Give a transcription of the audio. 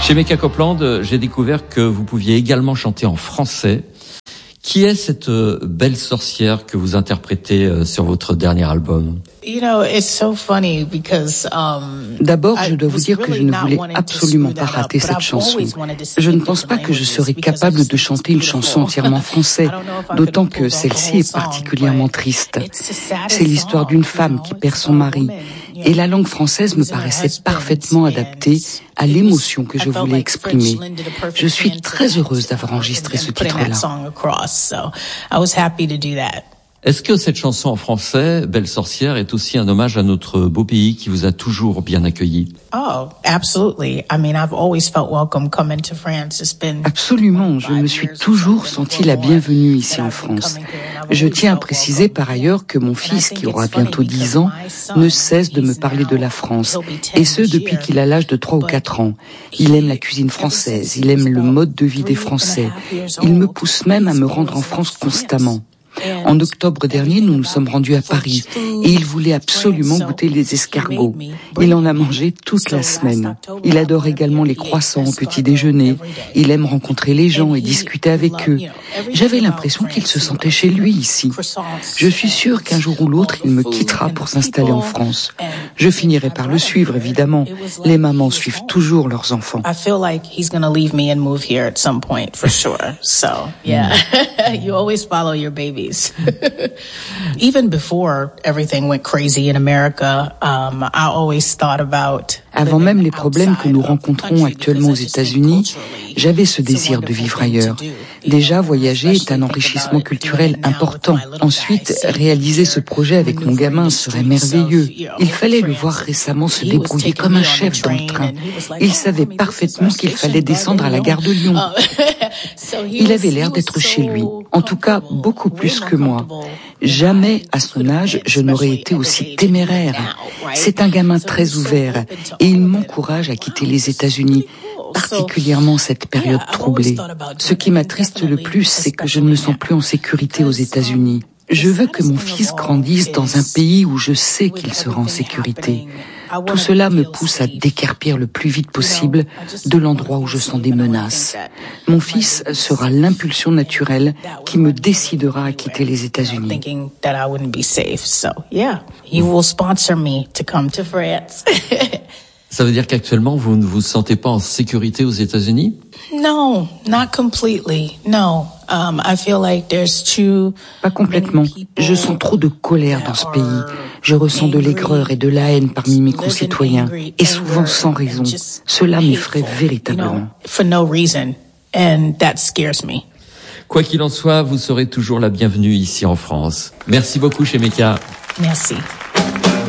Chez Meka Copeland, j'ai découvert que vous pouviez également chanter en français. Qui est cette belle sorcière que vous interprétez sur votre dernier album? D'abord, je dois vous dire que je ne voulais absolument pas rater cette chanson. Je ne pense pas que je serais capable de chanter une chanson entièrement en français, d'autant que celle-ci est particulièrement triste. C'est l'histoire d'une femme qui perd son mari. Et la langue française me paraissait parfaitement adaptée à l'émotion que je voulais exprimer. Je suis très heureuse d'avoir enregistré ce titre-là. Est-ce que cette chanson en français, Belle sorcière, est aussi un hommage à notre beau pays qui vous a toujours bien accueilli? Absolument, je me suis toujours sentie la bienvenue ici en France. Je tiens à préciser par ailleurs que mon fils, qui aura bientôt 10 ans, ne cesse de me parler de la France, et ce depuis qu'il a l'âge de 3 ou 4 ans. Il aime la cuisine française, il aime le mode de vie des Français. Il me pousse même à me rendre en France constamment. En octobre dernier, nous nous sommes rendus à Paris et il voulait absolument goûter les escargots. Il en a mangé toute la semaine. Il adore également les croissants au petit déjeuner. Il aime rencontrer les gens et discuter avec eux. J'avais l'impression qu'il se sentait chez lui ici. Je suis sûre qu'un jour ou l'autre, il me quittera pour s'installer en France. Je finirai par le suivre, évidemment. Les mamans suivent toujours leurs enfants. Even before everything went crazy in America, I always thought about. Avant même les problèmes que nous rencontrons actuellement aux États-Unis, j'avais ce désir de vivre ailleurs. Déjà, voyager est un enrichissement culturel important. Ensuite, réaliser ce projet avec mon gamin serait merveilleux. Il fallait le voir récemment se débrouiller comme un chef dans le train. Il savait parfaitement qu'il fallait descendre à la gare de Lyon. Il avait l'air d'être chez lui, en tout cas beaucoup plus que moi. Jamais, à son âge, je n'aurais été aussi téméraire. C'est un gamin très ouvert et il m'encourage à quitter les États-Unis, particulièrement cette période troublée. Ce qui m'attriste le plus, c'est que je ne me sens plus en sécurité aux États-Unis. Je veux que mon fils grandisse dans un pays où je sais qu'il sera en sécurité. Tout cela me pousse à déguerpir le plus vite possible de l'endroit où je sens des menaces. Mon fils sera l'impulsion naturelle qui me décidera à quitter les États-Unis. Ça veut dire qu'actuellement, vous ne vous sentez pas en sécurité aux États-Unis? No, not completely. No. I feel like there's Pas complètement. Je sens trop de colère dans ce pays. Je ressens de l'aigreur et de la haine parmi mes concitoyens, et souvent sans raison. Cela m'effraie véritablement. For no reason, and that scares me. Quoi qu'il en soit, vous serez toujours la bienvenue ici en France. Merci beaucoup chez Meka. Merci.